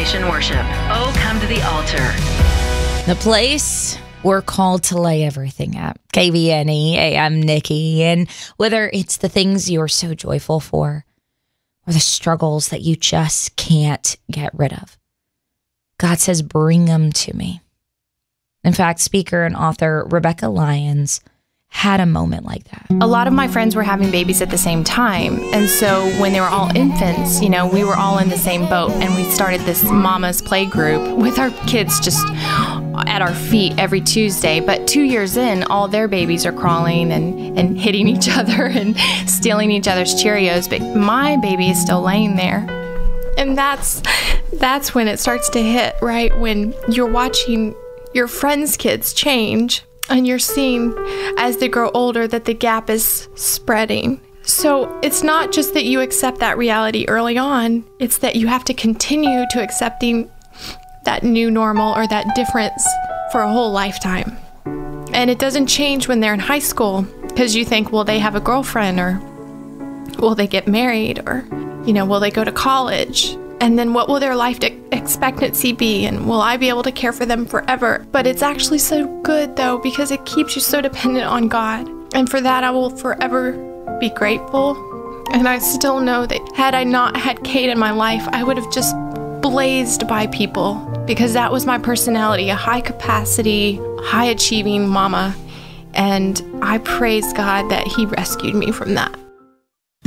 Restoration Worship. Oh, come to the altar. The place we're called to lay everything at. KVNE, hey, I'm Nikki. And whether it's the things you're so joyful for or the struggles that you just can't get rid of, God says, bring them to me. In fact, speaker and author Rebecca Lyons had a moment like that. A lot of my friends were having babies at the same time. And so when they were all infants, we were all in the same boat. And we started this mama's play group with our kids just at our feet every Tuesday. But 2 years in, all their babies are crawling and hitting each other and stealing each other's Cheerios. But my baby is still laying there. And that's when it starts to hit, right? When you're watching your friends' kids change. And you're seeing, as they grow older, that the gap is spreading. So it's not just that you accept that reality early on, it's that you have to continue to accepting that new normal or that difference for a whole lifetime. And it doesn't change when they're in high school, because you think, will they have a girlfriend, or will they get married, or, will they go to college? And then what will their life expectancy be? And will I be able to care for them forever? But it's actually so good, though, because it keeps you so dependent on God. And for that, I will forever be grateful. And I still know that had I not had Kate in my life, I would have just blazed by people, because that was my personality, a high capacity, high achieving mama. And I praise God that He rescued me from that.